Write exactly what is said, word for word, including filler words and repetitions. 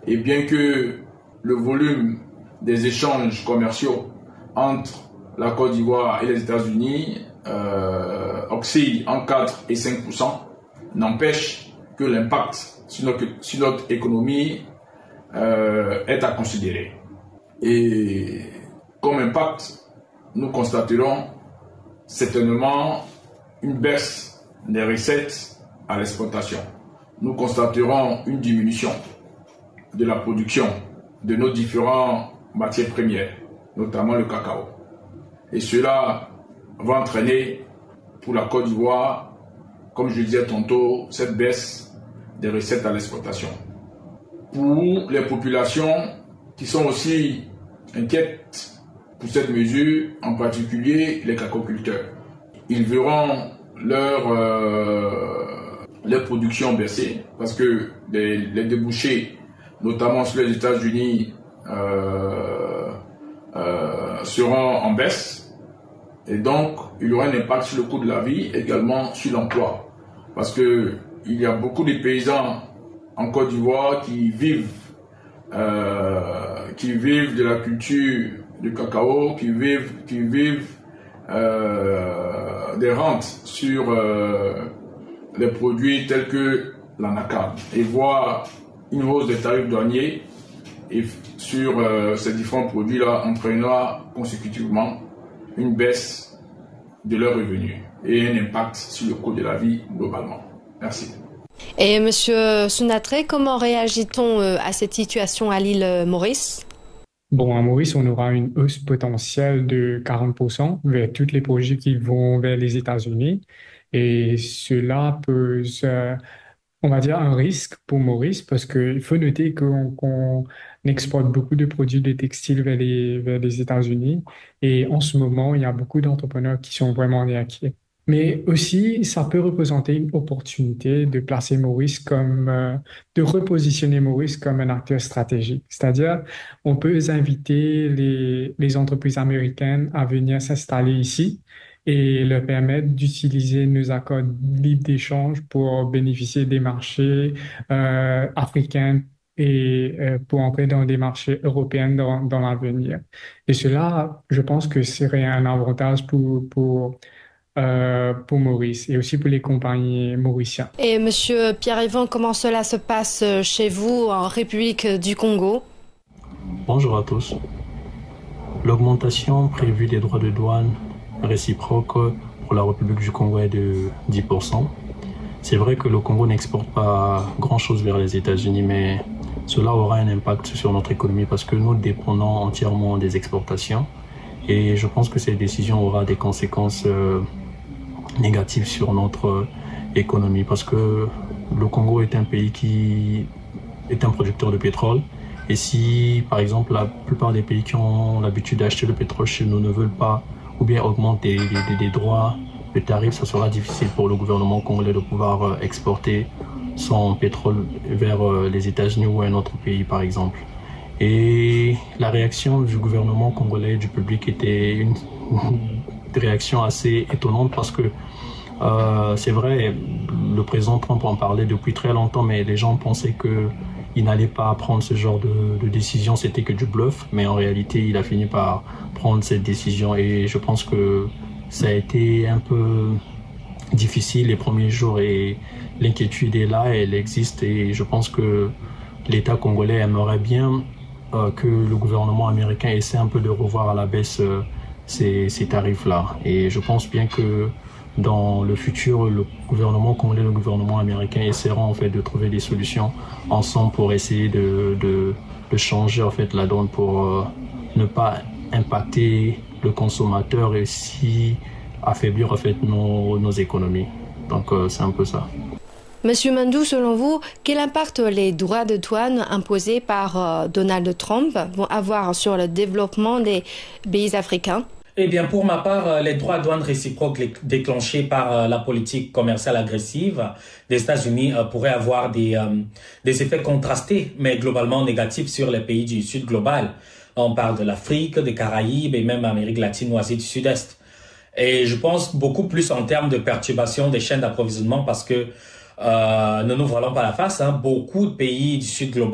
Et bien que le volume des échanges commerciaux entre la Côte d'Ivoire et les États-Unis euh, oscille en quatre et cinq pour cent, n'empêche que l'impact sur notre, sur notre économie euh, est à considérer. Et comme impact, nous constaterons certainement une baisse des recettes à l'exportation. Nous constaterons une diminution de la production de nos différentes matières premières, notamment le cacao. Et cela va entraîner pour la Côte d'Ivoire, comme je le disais tantôt, cette baisse des recettes à l'exportation. Pour les populations qui sont aussi inquiètes pour cette mesure, en particulier les cacaoculteurs, ils verront leur, euh, leur production baisser parce que les, les débouchés, notamment sur les États-Unis, euh, euh, seront en baisse. Et donc, il y aura un impact sur le coût de la vie, également sur l'emploi. Parce que il y a beaucoup de paysans en Côte d'Ivoire qui vivent, euh, qui vivent de la culture du cacao, qui vivent, qui vivent euh, des rentes sur euh, les produits tels que l'anacarde. Et voir une hausse des tarifs douaniers et sur euh, ces différents produits-là entraînera consécutivement une baisse de leurs revenus et un impact sur le coût de la vie globalement. Merci. Et Monsieur Sunatré, comment réagit-on à cette situation à l'île Maurice? Bon, à Maurice, on aura une hausse potentielle de quarante pour cent vers tous les projets qui vont vers les États-Unis. Et cela pose, euh, on va dire, un risque pour Maurice parce qu'il faut noter qu'on qu'on exporte beaucoup de produits de textiles vers les, vers les États-Unis. Et en ce moment, il y a beaucoup d'entrepreneurs qui sont vraiment inquiets. Mais aussi, ça peut représenter une opportunité de placer Maurice comme, euh, de repositionner Maurice comme un acteur stratégique. C'est-à-dire, on peut inviter les, les entreprises américaines à venir s'installer ici et leur permettre d'utiliser nos accords libres d'échange pour bénéficier des marchés euh, africains et euh, pour entrer dans des marchés européens dans, dans l'avenir. Et cela, je pense que serait un avantage pour, pour Euh, pour Maurice et aussi pour les compagnies mauriciennes. Et Monsieur Pierre-Yvan, comment cela se passe chez vous en République du Congo? Bonjour à tous. L'augmentation prévue des droits de douane réciproques pour la République du Congo est de dix pour cent. C'est vrai que le Congo n'exporte pas grand-chose vers les États-Unis, mais cela aura un impact sur notre économie parce que nous dépendons entièrement des exportations. Et je pense que cette décision aura des conséquences euh, négatives sur notre économie parce que le Congo est un pays qui est un producteur de pétrole. Et si, par exemple, la plupart des pays qui ont l'habitude d'acheter le pétrole chez nous ne veulent pas ou bien augmentent des, des, des droits de tarifs, ça sera difficile pour le gouvernement congolais de pouvoir exporter son pétrole vers les États-Unis ou un autre pays, par exemple. Et la réaction du gouvernement congolais, du public, était une réaction assez étonnante parce que euh, c'est vrai, le président Trump en parlait depuis très longtemps, mais les gens pensaient qu'il n'allait pas prendre ce genre de, de décision, c'était que du bluff, mais en réalité, il a fini par prendre cette décision et je pense que ça a été un peu difficile les premiers jours et l'inquiétude est là, elle existe et je pense que l'État congolais aimerait bien euh, que le gouvernement américain essaie un peu de revoir à la baisse euh, ces, ces tarifs-là. Et je pense bien que dans le futur, le gouvernement congolais et le gouvernement américain essaieront en fait de trouver des solutions ensemble pour essayer de, de, de changer en fait la donne pour euh, ne pas impacter le consommateur et aussi affaiblir en fait nos, nos économies. Donc euh, c'est un peu ça. Monsieur Mandou, selon vous, quel impact les droits de douane imposés par euh, Donald Trump vont avoir sur le développement des pays africains? Eh bien, pour ma part, les droits de douane réciproques déclenchés par la politique commerciale agressive des États-Unis pourraient avoir des, euh, des effets contrastés, mais globalement négatifs sur les pays du Sud global. On parle de l'Afrique, des Caraïbes et même Amérique latine ou Asie du Sud-Est. Et je pense beaucoup plus en termes de perturbation des chaînes d'approvisionnement parce que, euh, ne nous voilons pas la face, hein, beaucoup de pays du Sud global